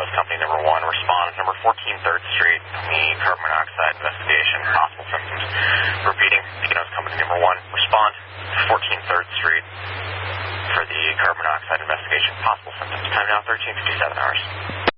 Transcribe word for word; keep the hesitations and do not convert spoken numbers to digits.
Nose Company number one. Respond number fourteen third Street, the carbon monoxide investigation, possible symptoms. Repeating, Beacon Nose Company number one. Respond fourteen third Street for the carbon monoxide investigation, possible symptoms. Time now thirteen fifty-seven hours.